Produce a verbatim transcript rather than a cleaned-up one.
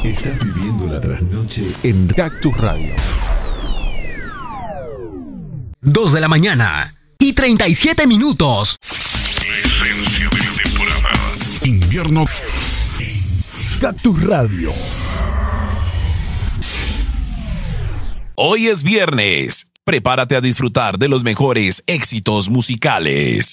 Estás viviendo la trasnoche en Cactus Radio. Dos de la mañana y treinta y siete minutos. La esencia de la temporada. Invierno. Cactus Radio. Hoy es viernes. Prepárate a disfrutar de los mejores éxitos musicales.